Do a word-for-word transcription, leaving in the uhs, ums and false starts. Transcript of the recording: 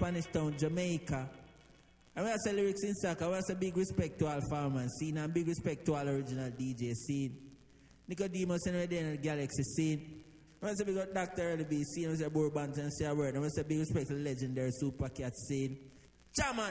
Spanish Town, Jamaica. And when I say lyrics in soccer, I want to say big respect to all farmers scene and big respect to all original D J scene. Nicodemus and Redden and the Galaxy scene. I want to say big up Doctor Early B scene. I want to say Bourbon and say a word. I want to say big respect to the legendary Super Cat scene. Chairman,